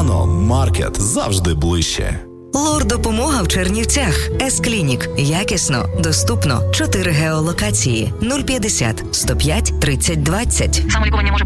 Нано Маркет завжди ближче. Лор-допомога в Чернівцях. С-клінік. Якісно, доступно. 4 геолокації. 050 105 30 20. Самолікування може